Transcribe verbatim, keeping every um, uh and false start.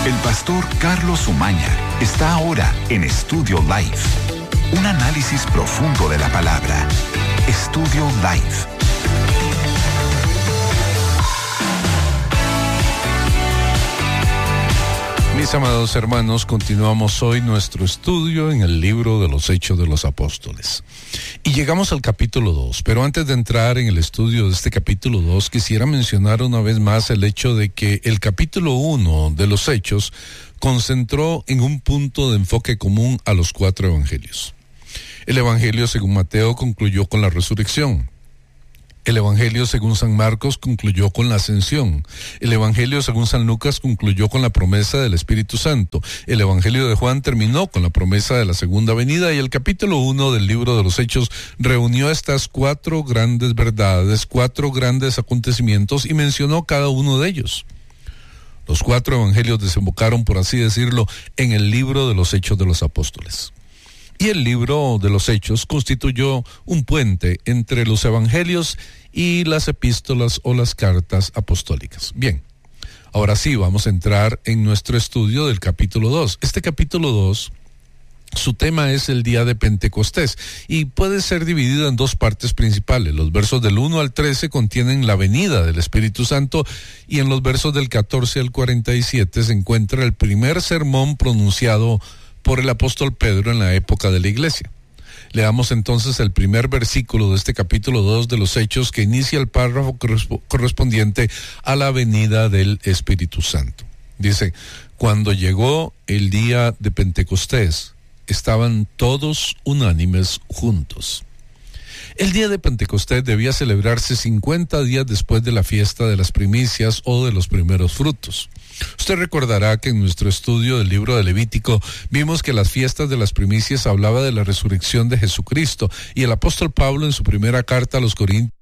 El pastor Carlos Umaña está ahora en Estudio Life. Un análisis profundo de la palabra. Estudio Life. Mis amados hermanos, continuamos hoy nuestro estudio en el libro de los Hechos de los Apóstoles. Y llegamos al capítulo dos, pero antes de entrar en el estudio de este capítulo dos, quisiera mencionar una vez más el hecho de que el capítulo uno de los Hechos concentró en un punto de enfoque común a los cuatro evangelios. El evangelio según Mateo concluyó con la resurrección. El evangelio según San Marcos concluyó con la ascensión. El evangelio según San Lucas concluyó con la promesa del Espíritu Santo. El evangelio de Juan terminó con la promesa de la segunda venida, y el capítulo uno del libro de los Hechos reunió estas cuatro grandes verdades, cuatro grandes acontecimientos, y mencionó cada uno de ellos. Los cuatro evangelios desembocaron, por así decirlo, en el libro de los Hechos de los Apóstoles. Y el libro de los Hechos constituyó un puente entre los evangelios y las epístolas o las cartas apostólicas. Bien, ahora sí vamos a entrar en nuestro estudio del capítulo dos. Este capítulo dos, su tema es el día de Pentecostés y puede ser dividido en dos partes principales. Los versos del uno al trece contienen la venida del Espíritu Santo, y en los versos del catorce al cuarenta y siete se encuentra el primer sermón pronunciado por el apóstol Pedro en la época de la iglesia. Leamos entonces el primer versículo de este capítulo dos de los Hechos, que inicia el párrafo correspondiente a la venida del Espíritu Santo. Dice: cuando llegó el día de Pentecostés, estaban todos unánimes juntos. El día de Pentecostés debía celebrarse cincuenta días después de la fiesta de las primicias o de los primeros frutos. Usted recordará que en nuestro estudio del libro de Levítico vimos que las fiestas de las primicias hablaba de la resurrección de Jesucristo, y el apóstol Pablo en su primera carta a los Corintios